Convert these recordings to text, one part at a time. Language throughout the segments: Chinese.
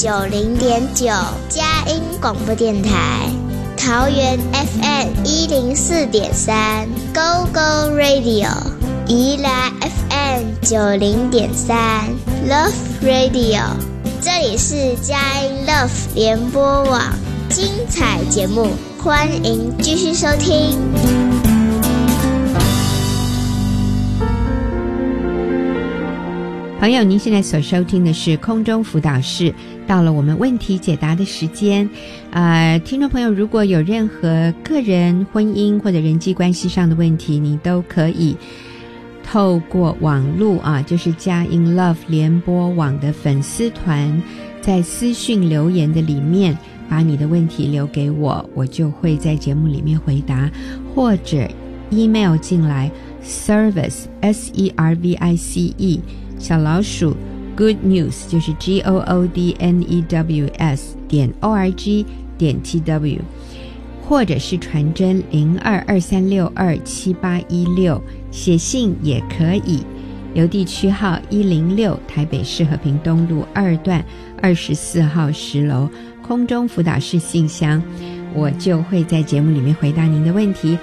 90.9佳音广播电台，桃园 FM 104.3 Go Go Radio， 宜兰 FM 90.3 Love Radio， 这里是佳音 Love 联播网，精彩节目欢迎继续收听。 朋友，您现在所收听的是空中辅导室，到了我们问题解答的时间。听众朋友，如果有任何个人、婚姻或者人际关系上的问题，你都可以透过网络就是佳音 Love 联播网的粉丝团，在私讯留言的里面把你的问题留给我，我就会在节目里面回答，或者 email 进来 service SERVICE 小老鼠 good news 就是 GOODNEWS.org.tw， 或者是传真0223627816，写信也可以，邮递区号106，台北市和平东路2段24号10楼，空中辅导室信箱，我就会在节目里面回答您的问题。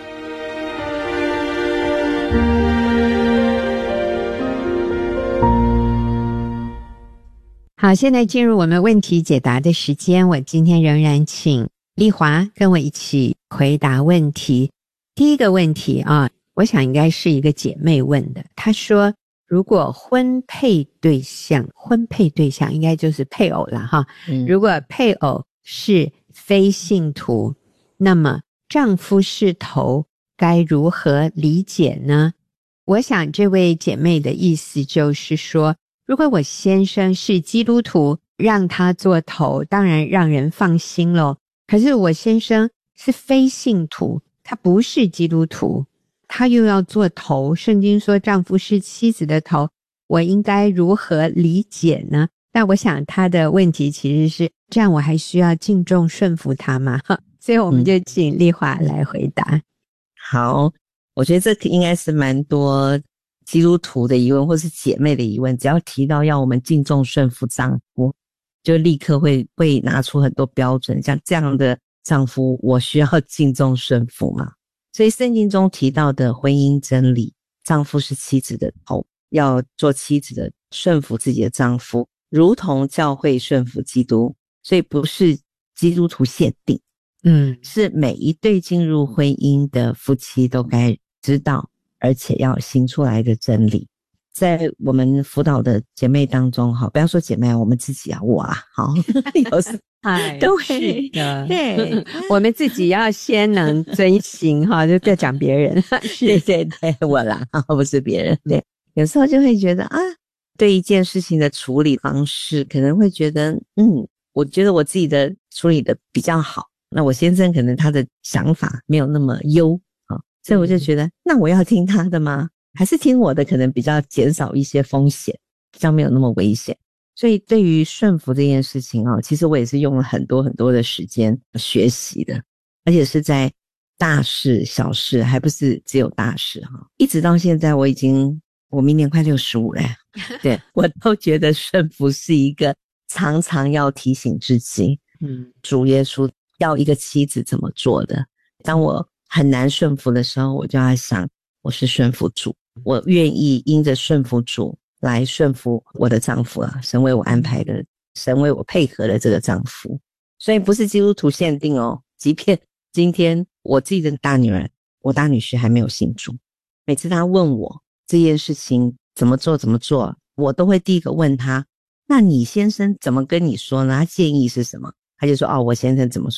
好，现在进入我们问题解答的时间，我今天仍然请丽华跟我一起回答问题。第一个问题我想应该是一个姐妹问的，她说如果婚配对象应该就是配偶了哈，如果配偶是非信徒，那么丈夫是头，该如何理解呢？我想这位姐妹的意思就是说，如果我先生是基督徒，让他做头当然让人放心咯，可是我先生是非信徒，他不是基督徒，他又要做头，圣经说丈夫是妻子的头，我应该如何理解呢？但我想他的问题其实是这样，我还需要敬重顺服他吗？所以我们就请丽华来回答。 好，我觉得这应该是蛮多基督徒的疑问或是姐妹的疑问，只要提到要我们敬重顺服丈夫，就立刻会拿出很多标准，像这样的丈夫我需要敬重顺服吗？所以圣经中提到的婚姻真理，丈夫是妻子的头，要做妻子的顺服自己的丈夫，如同教会顺服基督，所以不是基督徒限定，是每一对进入婚姻的夫妻都该知道而且要行出来的真理。在我们辅导的姐妹当中不要说姐妹，我们自己我有时都会对我们自己要先能遵行就不要讲别人对对对，我啦不是别人。对，有时候就会觉得对一件事情的处理方式可能会觉得我觉得我自己的处理的比较好，那我先生可能他的想法没有那么优所以我就觉得那我要听他的吗？还是听我的可能比较减少一些风险，比较没有那么危险。所以对于顺服这件事情其实我也是用了很多很多的时间学习的，而且是在大事小事，还不是只有大事一直到现在我明年快65了对，我都觉得顺服是一个常常要提醒自己主耶稣要一个妻子怎么做的。当我很难顺服的时候，我就要想我是顺服主，我愿意因着顺服主来顺服我的丈夫神为我安排的，神为我配合的这个丈夫。所以不是基督徒限定即便今天我自己的大女儿，我大女婿还没有信主，每次他问我这件事情怎么做，我都会第一个问他，那你先生怎么跟你说呢？他建议是什么？他就说我先生怎么